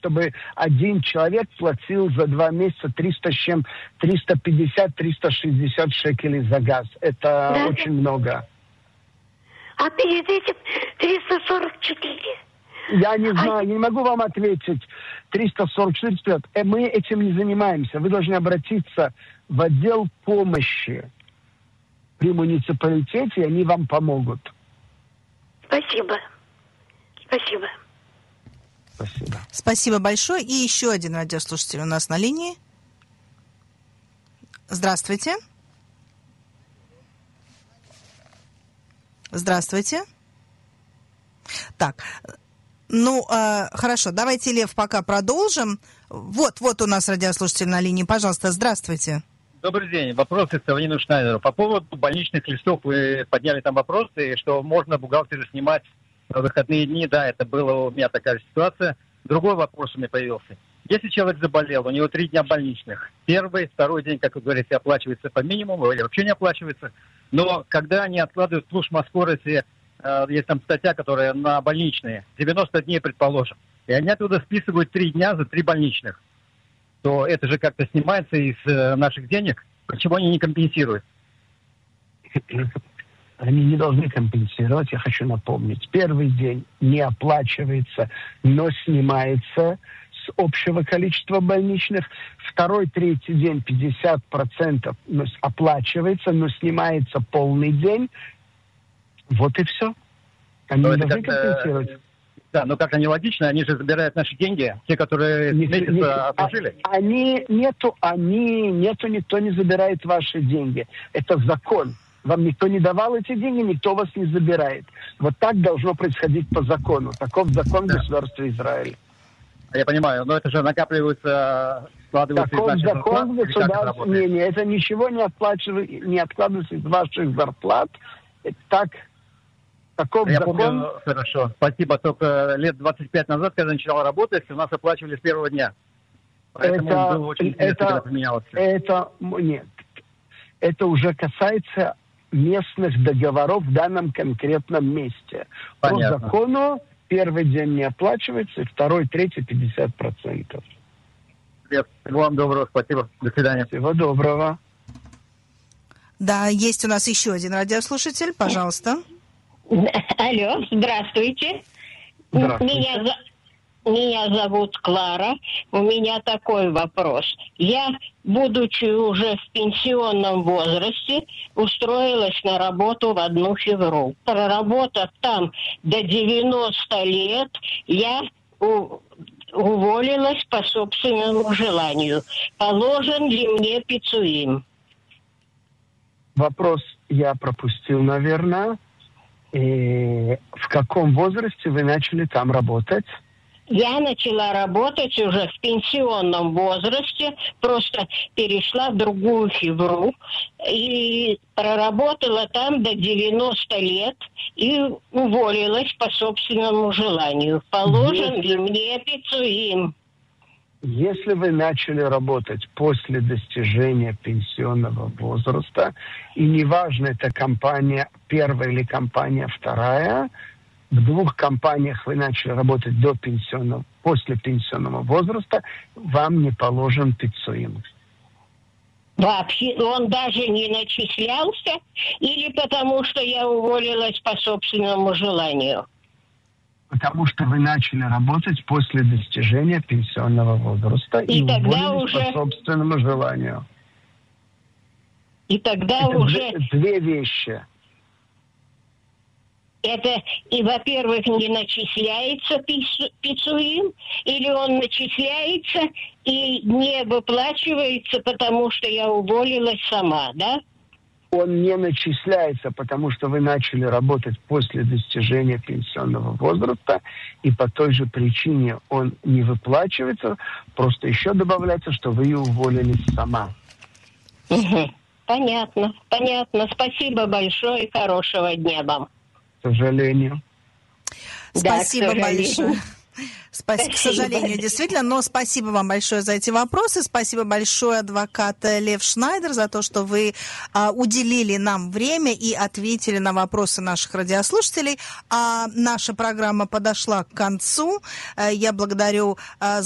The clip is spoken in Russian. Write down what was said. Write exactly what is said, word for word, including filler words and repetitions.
чтобы один человек платил за два месяца триста с чем, триста пятьдесят - триста шестьдесят шекелей за газ. Это да. очень много. А перед этим триста сорок четыре. Я не знаю, а... я не могу вам ответить. триста сорок четыре. Мы этим не занимаемся. Вы должны обратиться в отдел помощи при муниципалитете, и они вам помогут. Спасибо. Спасибо. Спасибо. Спасибо большое. И еще один радиослушатель у нас на линии. Здравствуйте. Здравствуйте. Так, ну, э, хорошо, давайте, Лев, пока продолжим. Вот, вот у нас радиослушатель на линии. Пожалуйста, здравствуйте. Добрый день. Вопрос к Саванину Шнайдеру. По поводу больничных листов вы подняли там вопросы, что можно бухгалтеру снимать в выходные дни. Да, это была у меня такая ситуация. Другой вопрос у меня появился. Если человек заболел, у него три дня больничных. Первый, второй день, как вы говорите, оплачивается по минимуму или вообще не оплачивается. Но когда они откладывают службу скорости, э, есть там статья, которая на больничные, девяносто дней, предположим, и они оттуда списывают три дня за три больничных, то это же как-то снимается из э, наших денег. Почему они не компенсируют? Они не должны компенсировать, я хочу напомнить. Первый день не оплачивается, но снимается с общего количества больничных. Второй, третий день пятьдесят процентов оплачивается, но снимается полный день. Вот и все. Они но не должны как-то... компенсировать. Да, но как-то нелогично, они же забирают наши деньги, те, которые не, месяц не, отложили. А, они, нету, они, нету, никто не забирает ваши деньги. Это закон. Вам никто не давал эти деньги, никто вас не забирает. Вот так должно происходить по закону. Таков закон да. государства Израиль. Я понимаю, но это же накапливается, складывается Таков из наших закон зарплат, государства. Не, не, это ничего не оплачивается, не откладывается из ваших зарплат. Это так. Таков я закон. помню, хорошо. Спасибо. Только лет двадцать пять назад, когда начала работать, у нас оплачивали с первого дня. Поэтому это, было очень интересно, это, когда поменялось. Это, нет. Это уже касается местных договоров в данном конкретном месте. Понятно. По закону первый день не оплачивается, второй, третий пятьдесят процентов. Всего вам доброго, спасибо. До свидания. Всего доброго. Да, есть у нас еще один радиослушатель, пожалуйста. Алло, здравствуйте. Здравствуйте. Меня, меня зовут Клара. У меня такой вопрос. Я, будучи уже в пенсионном возрасте, устроилась на работу в одну фирму. Проработав там до девяноста лет, я у, уволилась по собственному желанию. Положен ли мне пицуим? Вопрос я пропустил, наверное. И в каком возрасте вы начали там работать? Я начала работать уже в пенсионном возрасте, просто перешла в другую фирму и проработала там до девяноста лет и уволилась по собственному желанию. Положен Если... ли мне пицуим? Если вы начали работать после достижения пенсионного возраста, и неважно, это компания первая или компания вторая, в двух компаниях вы начали работать до пенсионного, после пенсионного возраста, вам не положен пицуим. Вообще, он даже не начислялся? Или потому что я уволилась по собственному желанию? Потому что вы начали работать после достижения пенсионного возраста и, и тогда уволились уже... по собственному желанию. И тогда это уже... Две, две вещи. Это, и, во-первых, не начисляется пицуим, или он начисляется и не выплачивается, потому что я уволилась сама, да? Он не начисляется, потому что вы начали работать после достижения пенсионного возраста, и по той же причине он не выплачивается, просто еще добавляется, что вы уволились сама. Угу. Понятно, понятно. Спасибо большое и хорошего дня вам. К сожалению. Спасибо да, большое. Спасибо, Спасибо. К сожалению, действительно, но спасибо вам большое за эти вопросы. Спасибо большое, адвокат Лев Шнайдер, за то, что вы а, уделили нам время и ответили на вопросы наших радиослушателей. А наша программа подошла к концу. А, я благодарю а,